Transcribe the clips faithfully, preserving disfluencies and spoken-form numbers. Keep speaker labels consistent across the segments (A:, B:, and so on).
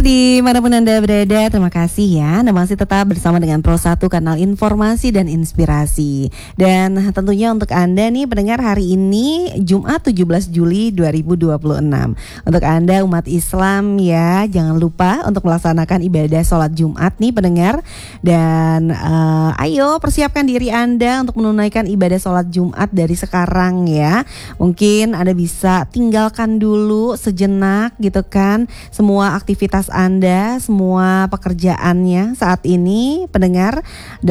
A: Dimanapun Anda berada, terima kasih ya. Anda masih tetap bersama dengan Pro satu, kanal informasi dan inspirasi. Dan tentunya untuk Anda nih pendengar, hari ini Jumat tujuh belas Juli dua ribu dua puluh enam. Untuk Anda umat Islam ya, jangan lupa untuk melaksanakan ibadah sholat Jumat nih pendengar. Dan uh, ayo persiapkan diri Anda untuk menunaikan ibadah sholat Jumat dari sekarang ya. Mungkin Anda bisa tinggalkan dulu sejenak gitu kan semua aktivitas Anda, semua pekerjaannya saat ini pendengar,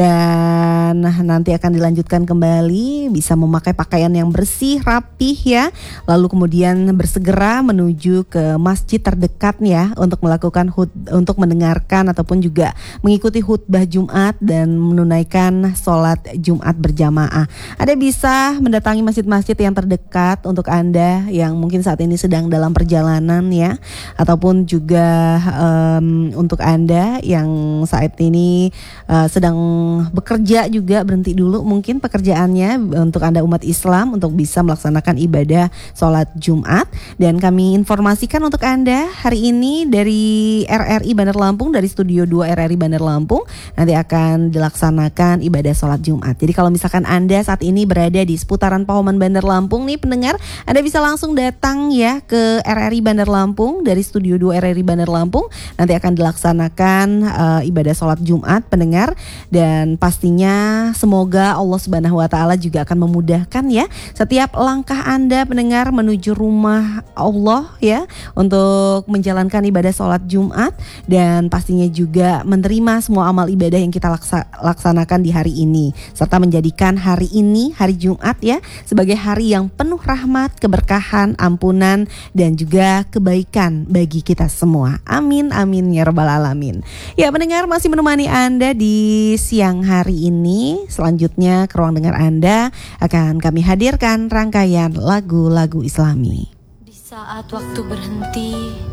A: dan nanti akan dilanjutkan kembali, bisa memakai pakaian yang bersih, rapih ya, lalu kemudian bersegera menuju ke masjid terdekat ya untuk melakukan hut, untuk mendengarkan ataupun juga mengikuti khutbah Jumat dan menunaikan sholat Jumat berjamaah. Anda bisa mendatangi masjid-masjid yang terdekat untuk Anda yang mungkin saat ini sedang dalam perjalanan ya, ataupun juga Um, untuk Anda yang saat ini uh, sedang bekerja juga, berhenti dulu mungkin pekerjaannya untuk Anda umat Islam untuk bisa melaksanakan ibadah sholat Jumat. Dan kami informasikan untuk Anda hari ini dari R R I Bandar Lampung, dari Studio dua R R I Bandar Lampung, nanti akan dilaksanakan ibadah sholat Jumat. Jadi kalau misalkan Anda saat ini berada di seputaran Pahoman Bandar Lampung nih pendengar, Anda bisa langsung datang ya ke R R I Bandar Lampung, dari Studio dua R R I Bandar Lampung. Nanti akan dilaksanakan uh, ibadah sholat Jumat pendengar, dan pastinya semoga Allah Subhanahu Wa Taala juga akan memudahkan ya setiap langkah Anda pendengar menuju rumah Allah ya untuk menjalankan ibadah sholat Jumat, dan pastinya juga menerima semua amal ibadah yang kita laksa, laksanakan di hari ini, serta menjadikan hari ini, hari Jumat ya, sebagai hari yang penuh rahmat, keberkahan, ampunan dan juga kebaikan bagi kita semua. Amin, amin ya rabbal alamin. Ya pendengar, masih menemani Anda di siang hari ini. Selanjutnya ke ruang dengar Anda akan kami hadirkan rangkaian lagu-lagu Islami.
B: Di saat waktu berhenti